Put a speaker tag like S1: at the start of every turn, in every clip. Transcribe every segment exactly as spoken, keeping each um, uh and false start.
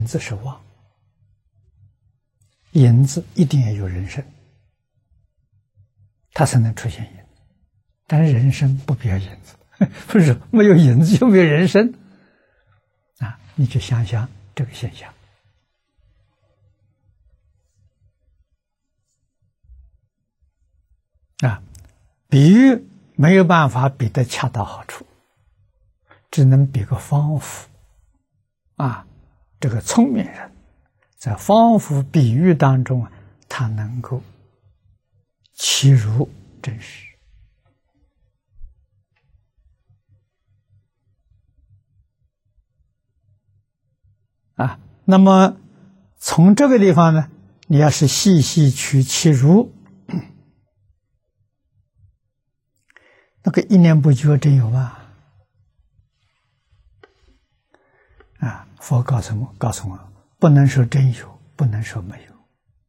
S1: 影子是妄，影子一定要有人身，它才能出现影子。但是人身不必要影子，不是没有影子就没有人身啊！你去想想这个现象啊，比喻没有办法比得恰到好处，只能比个方符啊。这个聪明人在方符比喻当中啊，他能够切入真实啊。那么从这个地方呢，你要是细细去切入，那个一念不觉真有吗？啊，佛告诉我，告诉我，不能说真有，不能说没有。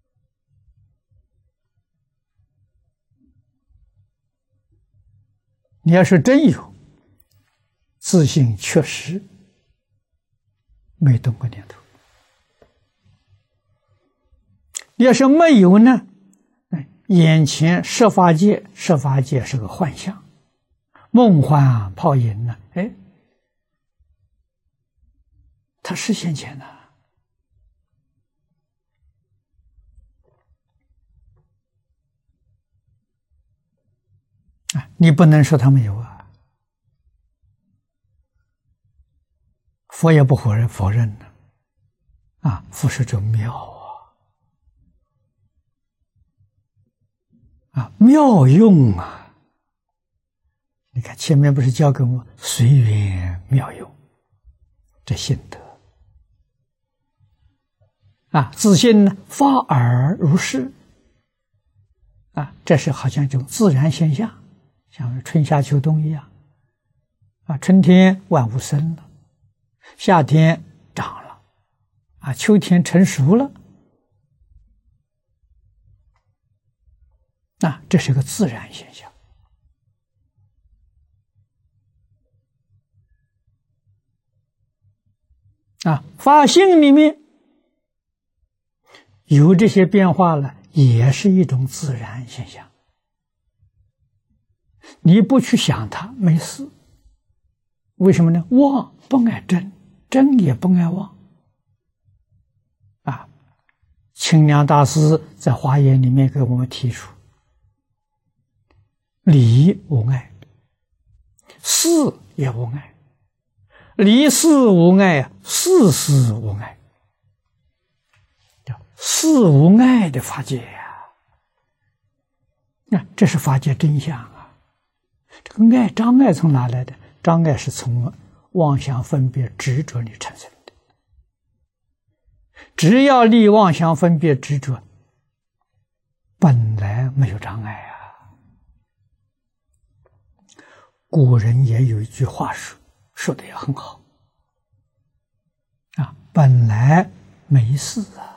S1: 你要是真有，自信确实没动过念头；你要是没有呢，眼前设法界，设法界是个幻象，梦幻泡影呢，哎。它是现前的啊，你不能说它没有啊。佛也不否认否认的啊，佛是这妙啊啊，妙用啊！你看前面不是教给我们随缘妙用，这心得。啊，自信呢，发而如是。啊，这是好像一种自然现象，像春夏秋冬一样。啊，春天万物生了，夏天长了，啊，秋天成熟了。啊，这是个自然现象。啊，发性里面有这些变化了，也是一种自然现象。你不去想它，没事。为什么呢？妄不爱真，真也不爱妄。啊，清凉大师在华严里面给我们提出：理无碍，事也无碍，理事无碍，事事无碍。事无碍的法界呀，那这是法界真相啊！这个爱障碍从哪来的？障碍是从妄想分别执着里产生的。只要离妄想分别执着，本来没有障碍啊。古人也有一句话说，说的也很好啊，本来没事啊。